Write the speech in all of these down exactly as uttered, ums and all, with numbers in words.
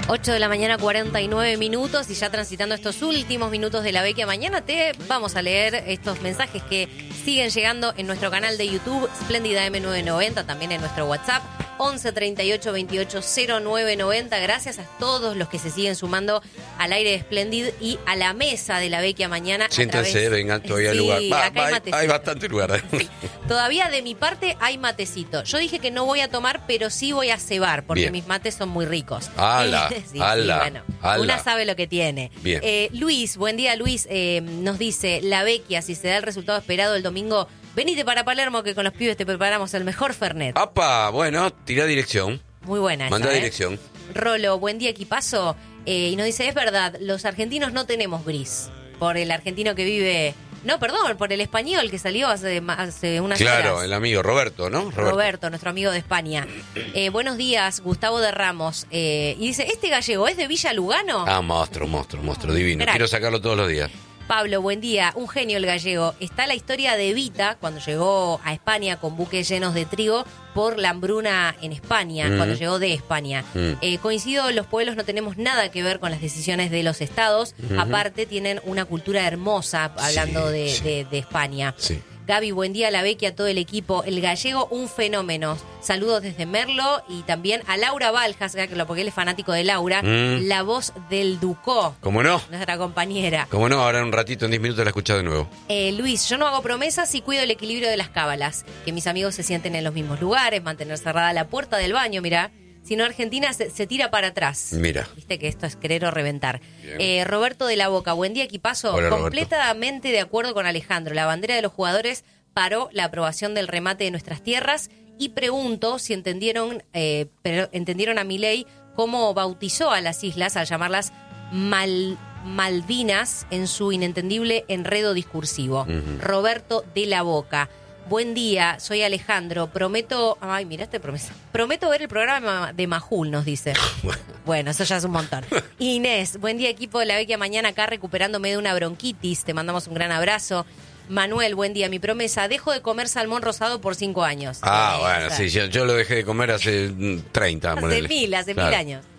ocho de la mañana, cuarenta y nueve minutos, y ya transitando estos últimos minutos de la Vecchia Mañana, te vamos a leer estos mensajes que siguen llegando en nuestro canal de YouTube, Splendida M nueve noventa, también en nuestro WhatsApp, once treinta y ocho veintiocho cero nueve noventa. Gracias a todos los que se siguen sumando al aire de Splendid y a la mesa de la Vecchia Mañana. Siéntense, través... vengan, todavía sí, hay lugar. Va, acá va, hay, hay bastante lugar. Sí. Todavía de mi parte hay matecito. Yo dije que no voy a tomar, pero sí voy a cebar, porque Bien. mis mates son muy ricos. ¡Hala! sí, ¡Hala! sí, bueno, ¡Hala! una sabe lo que tiene. Bien. Eh, Luis, buen día Luis, eh, nos dice, la Vecchia, si se da el resultado esperado el domingo, venite para Palermo que con los pibes te preparamos el mejor Fernet. ¡Apa! Bueno, tirá dirección. Muy buena Manda esa, ¿eh? dirección. Rolo, buen día equipazo. Eh, y nos dice, es verdad, los argentinos no tenemos bris. Por el argentino que vive... No, perdón, por el español que salió hace, hace unas Claro, horas. el amigo Roberto, ¿no? Roberto, Roberto nuestro amigo de España. Eh, buenos días, Gustavo de Ramos. Eh, y dice, ¿este gallego es de Villa Lugano? Ah, monstruo, monstruo, monstruo, divino. Crack. Quiero sacarlo todos los días. Pablo, buen día. Un genio el gallego. Está la historia de Evita, cuando llegó a España con buques llenos de trigo por la hambruna en España, Mm. cuando llegó de España. Mm. Eh, coincido, los pueblos no tenemos nada que ver con las decisiones de los estados. Ujú. Aparte, tienen una cultura hermosa, hablando Sí, de, sí. de- de España. Sí. Gaby, buen día, la Vecchia, a todo el equipo. El gallego, un fenómeno. Saludos desde Merlo y también a Laura Baljas, porque él es fanático de Laura, Mm. la voz del Ducó, ¿Cómo no? nuestra compañera. ¿Cómo no? Ahora en un ratito, en diez minutos, la escuchás de nuevo. Eh, Luis, yo no hago promesas y cuido el equilibrio de las cábalas. Que mis amigos se sienten en los mismos lugares, mantener cerrada la puerta del baño, mirá. Si no, Argentina se, se tira para atrás. Mira. Viste que esto es querer o reventar. Bien. Eh, Roberto de la Boca, buen día, equipazo. Hola, Roberto. Completamente de acuerdo con Alejandro. La bandera de los jugadores paró la aprobación del remate de nuestras tierras y pregunto si entendieron, eh, pero entendieron a Milei cómo bautizó a las islas al llamarlas Mal, Malvinas en su inentendible enredo discursivo. Ujú. Roberto de la Boca. Buen día, soy Alejandro. Prometo. Ay, mira esta promesa. Prometo ver el programa de Majul, nos dice. Bueno, eso ya es un montón. Inés, buen día, equipo de la Vecchia Mañana, acá recuperándome de una bronquitis. Te mandamos un gran abrazo. Manuel, buen día. Mi promesa: dejo de comer salmón rosado por cinco años. Ah, Eh, bueno, o sea, sí, yo, yo lo dejé de comer hace mm, treinta. Hace ponele. mil, hace Claro. mil años.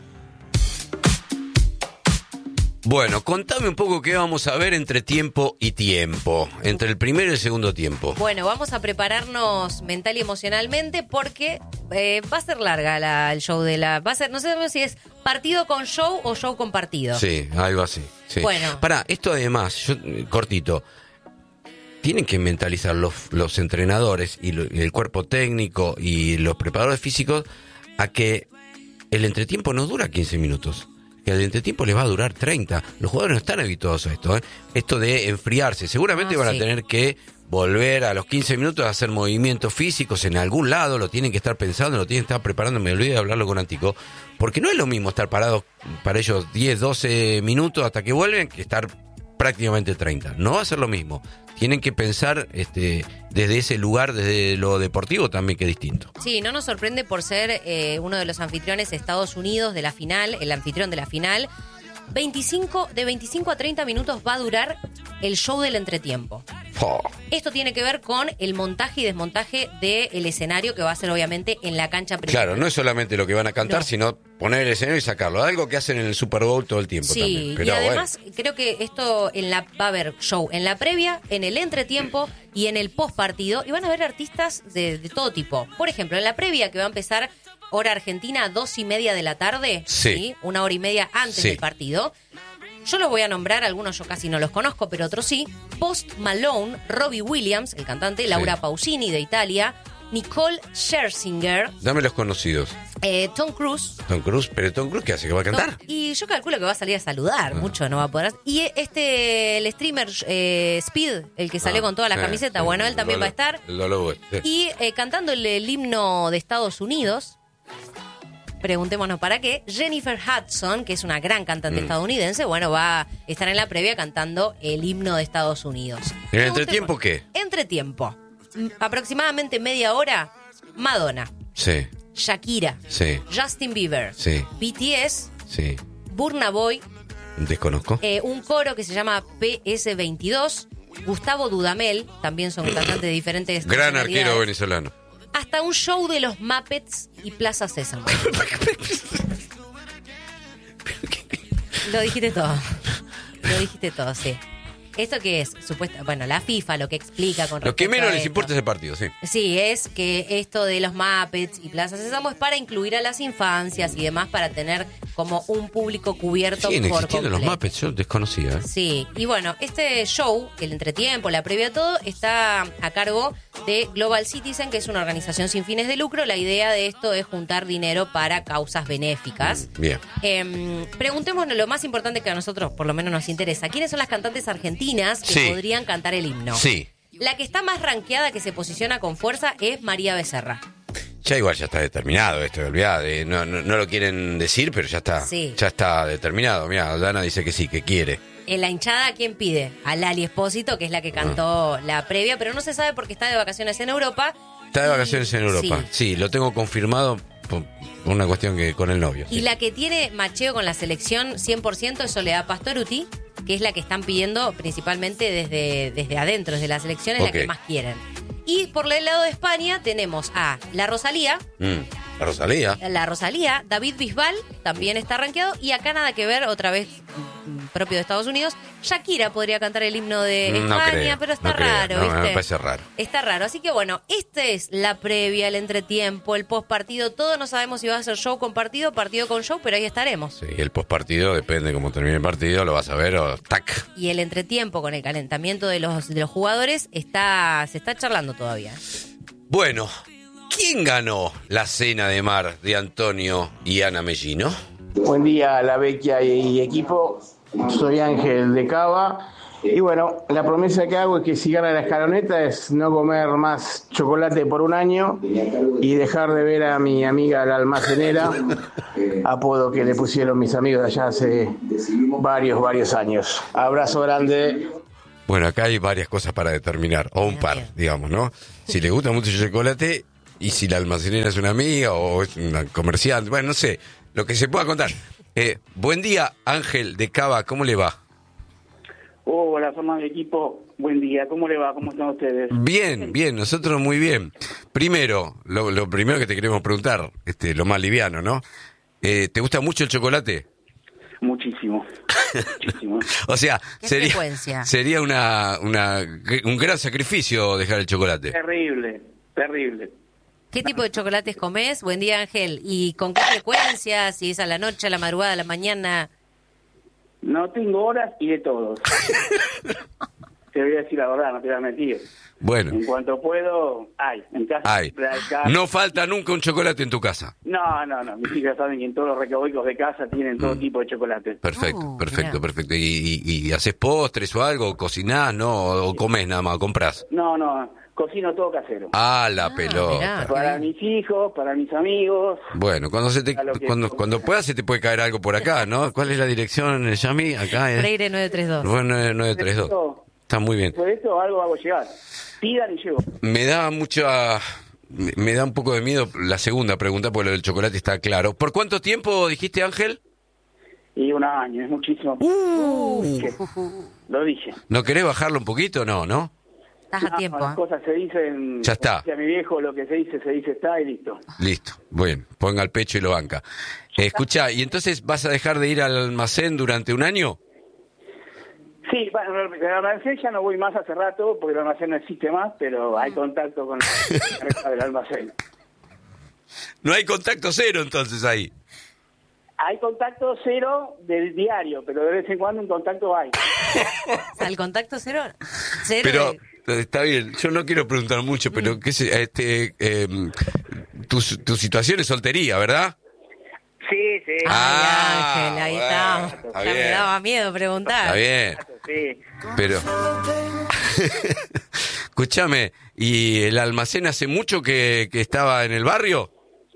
Bueno, contame un poco qué vamos a ver entre tiempo y tiempo, entre el primero y el segundo tiempo. Bueno, vamos a prepararnos mental y emocionalmente porque eh, va a ser larga la, el show de la... Va a ser, no sé si es partido con show o show con partido. Sí, algo así. Sí. Bueno. Pará, esto además, yo, eh, cortito, tienen que mentalizar los, los entrenadores y, lo- y el cuerpo técnico y los preparadores físicos a que el entretiempo no dura quince minutos. Que el entretiempo les va a durar treinta. Los jugadores no están habituados a esto, ¿eh? Esto de enfriarse. Seguramente Ah, van sí. a tener que volver a los quince minutos a hacer movimientos físicos en algún lado, lo tienen que estar pensando, lo tienen que estar preparando. Me olvidé de hablarlo con Antico, porque no es lo mismo estar parados para ellos diez, doce minutos hasta que vuelven que estar prácticamente treinta. No va a ser lo mismo. Tienen que pensar este, desde ese lugar, desde lo deportivo también, que es distinto. Sí, no nos sorprende por ser eh, uno de los anfitriones de Estados Unidos de la final, el anfitrión de la final. veinticinco, de veinticinco a treinta minutos va a durar el show del entretiempo. Oh, Esto tiene que ver con el montaje y desmontaje del escenario que va a ser obviamente en la cancha principal. claro, no es solamente lo que van a cantar, No. sino poner el escenario y sacarlo. Algo que hacen en el Super Bowl todo el tiempo Sí, también. Pero y además creo que esto en la, va a haber show en la previa, en el entretiempo y en el post partido, y van a haber artistas de, de todo tipo. Por ejemplo, en la previa, que va a empezar hora argentina, dos y media de la tarde, Sí. una hora y media antes Sí. del partido. Yo los voy a nombrar, algunos yo casi no los conozco, pero otros sí. Post Malone, Robbie Williams, el cantante, Laura Sí. Pausini de Italia, Nicole Scherzinger, bueno, dame los conocidos. eh, Tom Cruise. Tom Cruise, pero Tom Cruise, ¿qué hace? ¿Que va a cantar? No, y yo calculo que va a salir a saludar, Ah. mucho no va a poder. Y este, el streamer eh, Speed, el que salió Ah, con todas las sí, camisetas, sí, bueno, él también el va a estar. El Lolo, sí. Y eh, cantando el, el himno de Estados Unidos, preguntémonos para qué, Jennifer Hudson, que es una gran cantante Mm. estadounidense, bueno, va a estar en la previa cantando el himno de Estados Unidos. ¿En el Preguntémonos- entretiempo qué? Entretiempo. Mm, Aproximadamente media hora, Madonna, Sí, Shakira, sí, Justin Bieber, sí, B T S, sí. Burna Boy, Desconozco. eh, un coro que se llama P S veintidós, Gustavo Dudamel, también son cantantes de diferentes Gran nacionalidades, arquero venezolano. hasta un show de los Muppets y Plaza Sésamo. Lo dijiste todo. Lo dijiste todo, sí. ¿Esto qué es? Supuesta, bueno, la FIFA lo que explica con respecto Lo que menos a les esto. importa es el partido, sí. Sí, es que esto de los Muppets y Plaza Sésamo es para incluir a las infancias y demás para tener como un público cubierto Siguen por existiendo los completo. Muppets, yo desconocía. ¿eh? Sí, y bueno, este show, el entretiempo, la previa a todo, está a cargo de Global Citizen, que es una organización sin fines de lucro. La idea de esto es juntar dinero para causas benéficas. Bien. Eh, preguntémonos lo más importante que a nosotros por lo menos nos interesa. ¿Quiénes son las cantantes argentinas que Sí. podrían cantar el himno? Sí. La que está más rankeada, que se posiciona con fuerza, es María Becerra. Ya igual ya está determinado esto, olvidate. No, no, no lo quieren decir, pero ya está. Sí. Ya está determinado. Mira, Dana dice que sí, que quiere. En la hinchada, ¿quién pide? A Lali Espósito, que es la que cantó la previa, pero no se sabe porque está de vacaciones en Europa. Está de Y- vacaciones en Europa. Sí. Sí, lo tengo confirmado por por una cuestión que con el novio. Y sí. la que tiene macheo con la selección cien por ciento es Soledad Pastoruti, que es la que están pidiendo principalmente desde, desde adentro, desde la selección, es Ok. la que más quieren. Y por el lado de España tenemos a la Rosalía, Mm, la Rosalía. la Rosalía, David Bisbal, también está rankeado, y acá nada que ver, otra vez mm, propio de Estados Unidos, Shakira podría cantar el himno de No España, creo, pero está no creo, raro, no, ¿viste? me parece raro. Está raro, así que bueno, esta es la previa, el entretiempo, el postpartido, todo no sabemos si va a ser show con partido, partido con show, pero ahí estaremos. Sí, el postpartido, depende cómo termine el partido, lo vas a ver o tac. Y el entretiempo con el calentamiento de los, de los jugadores está se está charlando todavía. Bueno, ¿quién ganó la cena de mar de Antonio y Ana Mellino? Buen día, la Vecchia y equipo. Soy Ángel de Cava. Y bueno, la promesa que hago es que si gana la escaloneta es no comer más chocolate por un año y dejar de ver a mi amiga la almacenera, apodo que le pusieron mis amigos allá hace varios, varios años. Abrazo grande. Bueno, acá hay varias cosas para determinar, o un Bien, par, bien. digamos, ¿no? Si le gusta mucho el chocolate y si la almacenera es una amiga o es una comerciante, bueno, no sé, lo que se pueda contar. Eh, buen día, Ángel de Cava, ¿cómo le va? Oh, hola, somos de equipo. Buen día, ¿cómo le va? ¿Cómo están ustedes? Bien, bien, nosotros muy bien. Primero, lo, lo primero que te queremos preguntar, este, lo más liviano, ¿no? Eh, ¿Te gusta mucho el chocolate? Muchísimo, muchísimo. O sea, ¿Qué sería, frecuencia? sería una, una, un gran sacrificio dejar el chocolate. Terrible, terrible. ¿Qué tipo de chocolates comes? Buen día, Ángel. ¿Y con qué frecuencia? Si es a la noche, a la madrugada, a la mañana. No tengo horas y de todos. Te voy a decir la verdad, no te voy a mentir. Bueno, En cuanto puedo, hay. En casa hay. siempre hay casa. No falta nunca un chocolate en tu casa. No, no, no. Mis hijas saben que en todos los recovecos de casa tienen todo Mm. tipo de chocolate. Perfecto, Oh, perfecto, mirá. perfecto. ¿Y, y, y haces postres o algo? ¿Cocinás? ¿No? ¿O comés nada más? ¿Comprás? No, no. Cocino todo casero. Ah, la Ah, pelota. mirá. Para qué bien. mis hijos, para mis amigos. Bueno, cuando se te, A lo que- cuando, cuando puedas se te puede caer algo por acá, ¿no? ¿Cuál es la dirección, Yami? Acá es Freire nueve tres dos. nueve nueve tres dos. Está muy bien. Por eso algo hago llegar. Pidan y llevo. Me da mucha... Me me da un poco de miedo la segunda pregunta, porque lo del chocolate está claro. ¿Por cuánto tiempo dijiste, Ángel? Y un año, es muchísimo. Uh. Que- Lo dije. ¿No querés bajarlo un poquito? No, ¿no? Estás a No, tiempo, las ¿eh? cosas se dicen. Ya está. A mi viejo lo que se dice, se dice está y listo. Listo. Bueno, ponga el pecho y lo banca. Eh, escuchá, ¿y entonces vas a dejar de ir al almacén durante un año? Sí, bueno, el almacén ya no voy más hace rato porque el almacén no existe más, pero hay contacto con la empresa del almacén. No hay contacto cero entonces ahí. Hay contacto cero del diario, pero de vez en cuando un contacto hay. O sea, el contacto cero. cero Pero de- está bien, yo no quiero preguntar mucho, pero qué sé, este, eh, tu, tu situación es soltería, ¿verdad? Sí, sí. Ah, Ay, Ángel, ahí bueno, está. está Ya me bien. daba miedo preguntar. Está bien, Sí. pero... Escúchame, ¿y el almacén hace mucho que, que estaba en el barrio?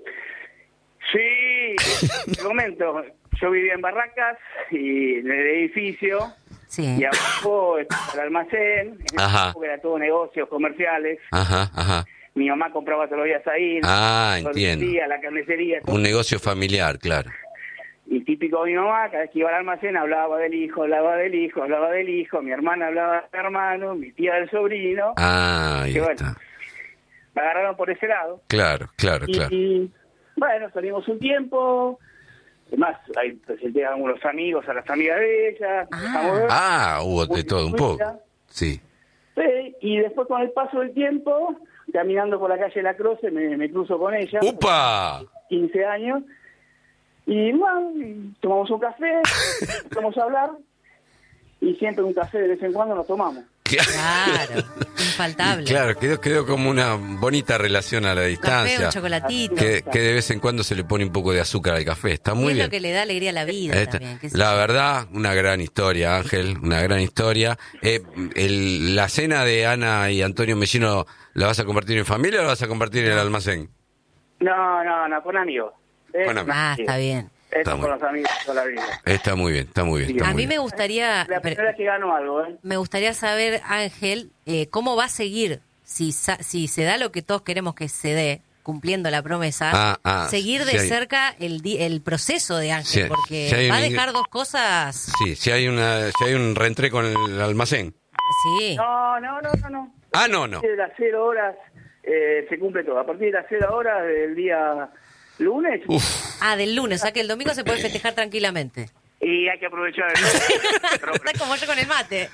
Sí, te comento. Yo vivía en Barracas y en el edificio. Sí. Y abajo estaba el almacén. En ese Ajá. tiempo era todo negocios comerciales. Ajá, ajá. Mi mamá compraba todos los días ahí. Ah, la entiendo. verdulería, la carnicería. todo. Un negocio familiar, claro. Y típico de mi mamá, cada vez que iba al almacén hablaba del hijo, hablaba del hijo, hablaba del hijo. Mi hermana hablaba del hermano, mi tía del sobrino. Ah, ahí Y bueno, está. me agarraron por ese lado. Claro, claro, Y, claro. y, bueno, salimos un tiempo. Además, ahí presenté a algunos amigos, a las amigas de ella. Ah, Ah, hubo de todo un poco. Sí. Sí, y después con el paso del tiempo, caminando por la calle La Croce, me, me cruzo con ella. ¡Upa! quince años. Y bueno, tomamos un café, vamos a hablar. Y siempre un café de vez en cuando nos tomamos. claro, infaltable. Claro, quedó, quedó como una bonita relación a la Un distancia. café, un chocolatito. Que, que de vez en cuando se le pone un poco de azúcar al café. Está muy es bien. lo que le da alegría a la vida Esta- también. qué sé la yo. verdad, una gran historia, Ángel, una gran historia. Eh, el, ¿La cena de Ana y Antonio Mellino la vas a compartir en familia o la vas a compartir en el almacén? No, no, no, con amigos. Eh, Con amigos. Ah, está bien. Esto Está con muy los amigos toda la vida. Está muy bien, está muy bien. Está A muy mí me bien. gustaría... La primera vez que gano algo, ¿eh? Me gustaría saber, Ángel, eh, cómo va a seguir, si, sa- si se da lo que todos queremos que se dé, cumpliendo la promesa, Ah, ah, seguir de si hay- cerca el, di- el proceso de Ángel, Si hay- porque si hay va a un- dejar dos cosas. Sí, si hay, una, si hay un reentré con el almacén. Sí. No, no, no, no, no. Ah, no, no. A partir de las cero horas eh, se cumple todo. A partir de las cero horas del día lunes, Uf, Ah, del lunes, o sea que el domingo se puede festejar tranquilamente. y hay que aprovechar el Está como yo con el mate.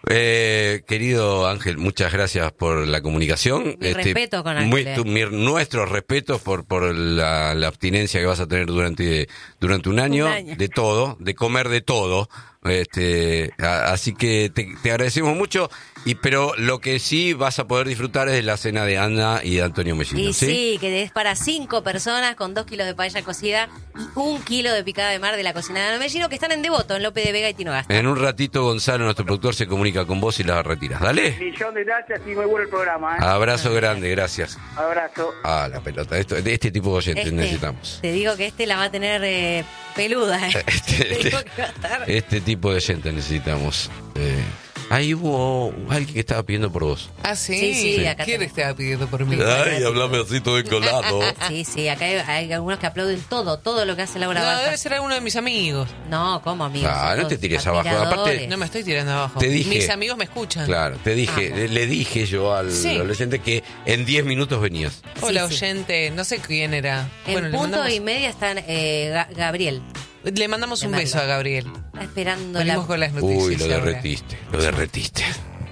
eh, querido Ángel, muchas gracias por la comunicación. Mi respeto con Ángel, muy- eh. tu- mi- nuestros respetos por, por la, la abstinencia que vas a tener durante, durante un año, Un año. de todo, de comer de todo. Este, a- así que te, te agradecemos mucho, y pero lo que sí vas a poder disfrutar es de la cena de Ana y de Antonio Mellino. Y ¿sí? sí, que es para cinco personas con dos kilos de paella cocida y un kilo de picada de mar de la cocina de Ana Mellino, que están en Devoto, en López de Vega y Tino Gasta. En un ratito Gonzalo, nuestro productor, se comunica con vos y la retiras. Dale. millón de gracias y muy bueno el programa. ¿eh? Abrazo grande, gracias. Abrazo. Ah, la pelota. Esto, de este tipo de oyentes Este, necesitamos. Te digo que este la va a tener eh, peluda. eh. Este, Te digo este- que va a estar- este tipo de gente necesitamos. Eh, ahí hubo alguien que estaba pidiendo por vos. Ah, sí. Sí, sí, acá ¿Quién tenemos. estaba pidiendo por mí? Sí. Ay, hablame así todo encolado. Sí, sí, acá hay, hay algunos que aplauden todo, todo lo que hace Laura No, Baja. debe ser alguno de mis amigos. No, ¿cómo, amigos? Ah, Son no te todos tires abajo. Aparte- admiradores. No me estoy tirando abajo. Te dije- Mis amigos me escuchan. Claro, te dije, Vamos. le, le dije yo al Sí. adolescente que en diez minutos venías. Hola, Sí, sí. oyente. No sé quién era. En bueno, le punto mandamos, y media están eh, Ga- Gabriel. le mandamos de un Merlo. beso a Gabriel. Está esperando la... Venimos con las noticias. Uy, lo ahora. derretiste, lo derretiste.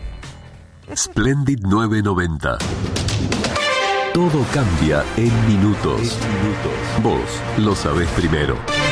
Splendid novecientos noventa. Todo cambia en minutos. Vos lo sabés primero.